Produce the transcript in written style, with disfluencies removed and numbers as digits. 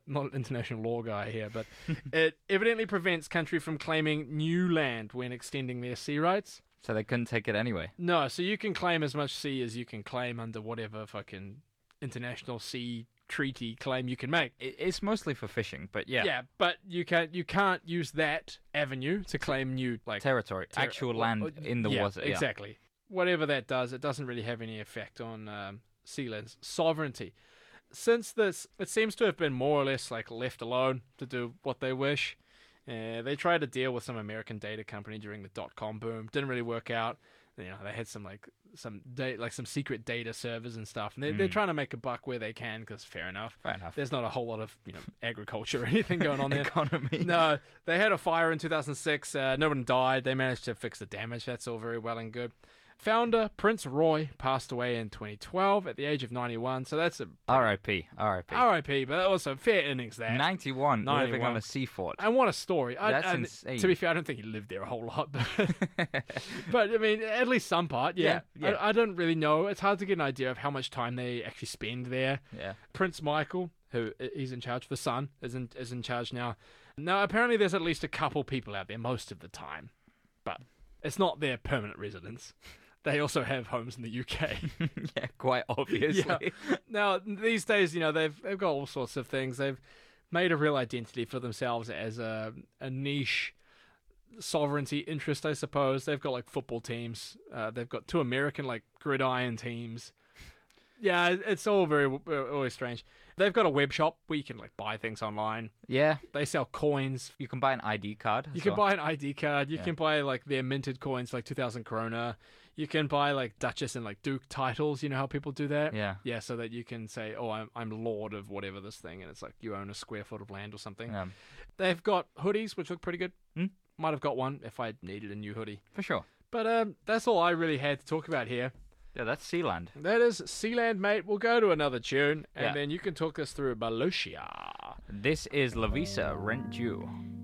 not an international law guy here, but it evidently prevents country from claiming new land when extending their sea rights. So they couldn't take it anyway. No, so you can claim as much sea as you can claim under whatever fucking international sea treaty claim you can make. It's mostly for fishing, but yeah. Yeah, but you can't use that avenue to claim new territory, actual land in the water. Yeah, exactly. Whatever that does, it doesn't really have any effect on Sealand's sovereignty. Since this, it seems to have been more or less left alone to do what they wish. They tried to deal with some American data company during the .com boom. Didn't really work out. They had some secret data servers and stuff. And they're trying to make a buck where they can, because fair enough. There's not a whole lot of agriculture or anything going on there. Economy. No, they had a fire in 2006. No one died. They managed to fix the damage. That's all very well and good. Founder Prince Roy passed away in 2012 at the age of 91. So that's a R.I.P. R.I.P. But also fair innings there. 91, living on a sea fort. And what a story! That's insane. To be fair, I don't think he lived there a whole lot, but I mean, at least some part. Yeah. I don't really know. It's hard to get an idea of how much time they actually spend there. Yeah. Prince Michael, who he's in charge, the son is in charge now. Now, apparently, there's at least a couple people out there most of the time, but it's not their permanent residence. They also have homes in the UK. Yeah, quite obviously. Yeah. Now, these days, they've got all sorts of things. They've made a real identity for themselves as a niche sovereignty interest, I suppose. They've got football teams. They've got 2 American gridiron teams. Yeah, it's all always strange. They've got a web shop where you can buy things online. Yeah. They sell coins. You can buy an ID card. You can buy an ID card. You can buy their minted coins, 2,000 krona. You can buy Duchess and Duke titles. You know how people do that? Yeah. Yeah, so that you can say, oh, I'm lord of whatever this thing, and it's you own a square foot of land or something. Yeah. They've got hoodies, which look pretty good. Might have got one if I needed a new hoodie. For sure. But that's all I really had to talk about here. Yeah, that's Sealand. That is Sealand, mate. We'll go to another tune, and then you can talk us through Balosia. This is La Visa Rent Due.